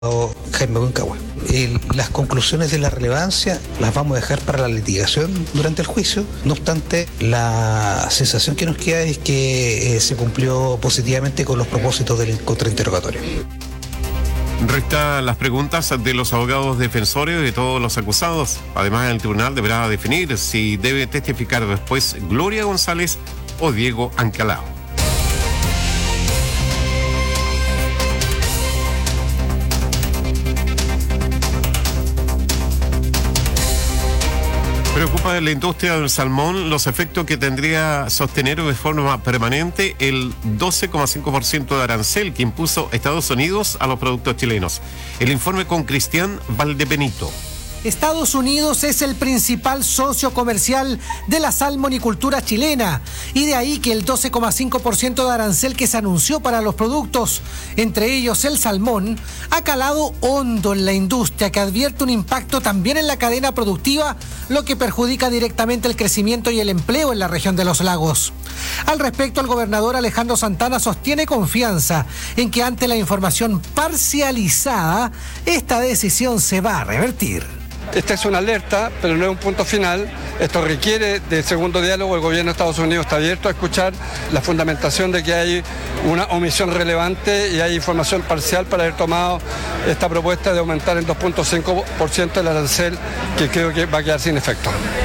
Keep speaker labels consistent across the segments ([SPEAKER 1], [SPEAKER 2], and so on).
[SPEAKER 1] Jaime Buencahue. Las conclusiones de la relevancia las vamos a dejar para la litigación durante el juicio. No obstante, la sensación que nos queda es que se cumplió positivamente con los propósitos del contrainterrogatorio.
[SPEAKER 2] Restan las preguntas de los abogados defensores de todos los acusados. Además, el tribunal deberá definir si debe testificar después Gloria González o Diego Ancalao. Preocupa de la industria del salmón los efectos que tendría sostener de forma permanente el 12,5% de arancel que impuso Estados Unidos a los productos chilenos. El informe con Cristian Valdebenito.
[SPEAKER 3] Estados Unidos es el principal socio comercial de la salmonicultura chilena y de ahí que el 12,5% de arancel que se anunció para los productos, entre ellos el salmón, ha calado hondo en la industria que advierte un impacto también en la cadena productiva, lo que perjudica directamente el crecimiento y el empleo en la región de los lagos. Al respecto, el gobernador Alejandro Santana sostiene confianza en que ante la información parcializada, esta decisión se va a revertir.
[SPEAKER 4] Esta es una alerta, pero no es un punto final. Esto requiere de segundo diálogo. El gobierno de Estados Unidos está abierto a escuchar la fundamentación de que hay una omisión relevante y hay información parcial para haber tomado esta propuesta de aumentar en 2,5% el arancel, que creo que va a quedar sin efecto.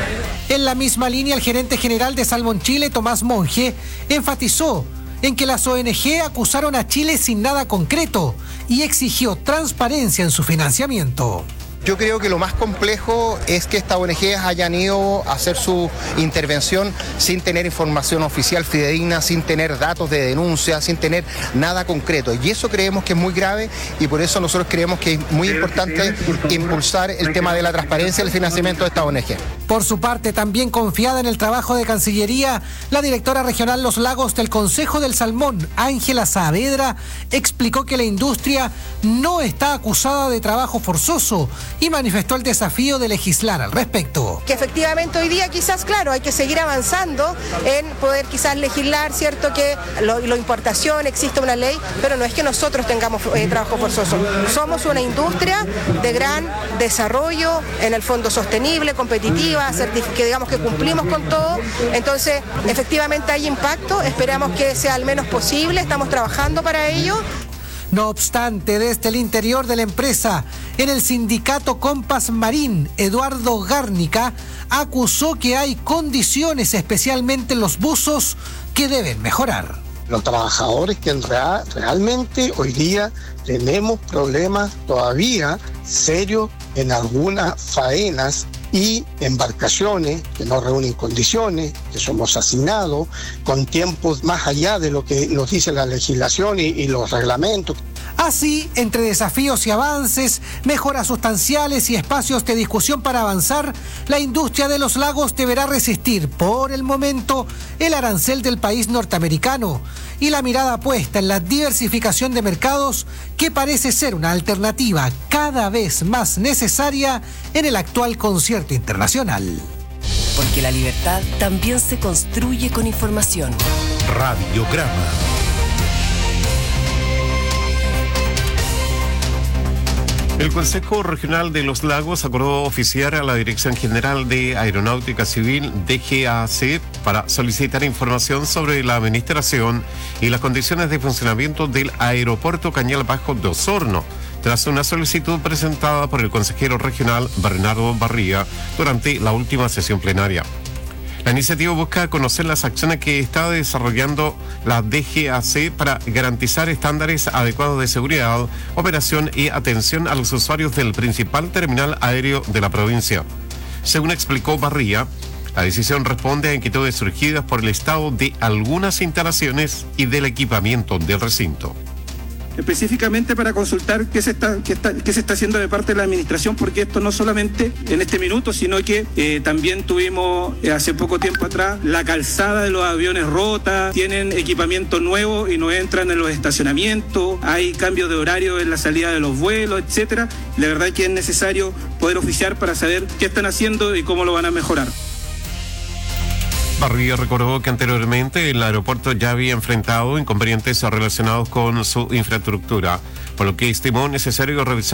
[SPEAKER 3] En la misma línea, el gerente general de Salmón Chile, Tomás Monge, enfatizó en que las ONG acusaron a Chile sin nada concreto y exigió transparencia en su financiamiento.
[SPEAKER 5] Yo creo que lo más complejo es que estas ONGs hayan ido a hacer su intervención sin tener información oficial fidedigna, sin tener datos de denuncia, sin tener nada concreto. Y eso creemos que es muy grave y por eso nosotros creemos que es muy importante impulsar el tema de la transparencia y el financiamiento de estas ONG.
[SPEAKER 3] Por su parte, también confiada en el trabajo de Cancillería, la directora regional Los Lagos del Consejo del Salmón, Ángela Saavedra, explicó que la industria no está acusada de trabajo forzoso y manifestó el desafío de legislar al respecto.
[SPEAKER 6] Que efectivamente hoy día quizás, claro, hay que seguir avanzando en poder quizás legislar, ¿cierto? Que la importación, existe una ley, pero no es que nosotros tengamos trabajo forzoso. Somos una industria de gran desarrollo, en el fondo sostenible, competitiva, que digamos que cumplimos con todo. Entonces, efectivamente hay impacto, esperamos que sea al menos posible, estamos trabajando para ello.
[SPEAKER 3] No obstante, desde el interior de la empresa, en el sindicato Compass Marín, Eduardo Gárnica acusó que hay condiciones, especialmente en los buzos, que deben mejorar.
[SPEAKER 7] Los trabajadores que realmente hoy día tenemos problemas todavía serios en algunas faenas y embarcaciones que no reúnen condiciones, que somos asignados con tiempos más allá de lo que nos dice la legislación y los reglamentos.
[SPEAKER 3] Así, entre desafíos y avances, mejoras sustanciales y espacios de discusión para avanzar, la industria de los lagos deberá resistir, por el momento, el arancel del país norteamericano y la mirada puesta en la diversificación de mercados, que parece ser una alternativa cada vez más necesaria en el actual concierto internacional.
[SPEAKER 8] Porque la libertad también se construye con información.
[SPEAKER 9] Radiograma.
[SPEAKER 2] El Consejo Regional de los Lagos acordó oficiar a la Dirección General de Aeronáutica Civil, DGAC, para solicitar información sobre la administración y las condiciones de funcionamiento del Aeropuerto Cañal Bajo de Osorno, tras una solicitud presentada por el consejero regional Bernardo Barría durante la última sesión plenaria. La iniciativa busca conocer las acciones que está desarrollando la DGAC para garantizar estándares adecuados de seguridad, operación y atención a los usuarios del principal terminal aéreo de la provincia. Según explicó Barría, la decisión responde a inquietudes surgidas por el estado de algunas instalaciones y del equipamiento del recinto.
[SPEAKER 10] Específicamente para consultar qué se está haciendo de parte de la administración, porque esto no solamente en este minuto, sino que también tuvimos hace poco tiempo atrás la calzada de los aviones rota, tienen equipamiento nuevo y no entran en los estacionamientos, hay cambios de horario en la salida de los vuelos, etcétera. La verdad que es necesario poder oficiar para saber qué están haciendo y cómo lo van a mejorar.
[SPEAKER 2] Barría recordó que anteriormente el aeropuerto ya había enfrentado inconvenientes relacionados con su infraestructura, por lo que estimó necesario revisar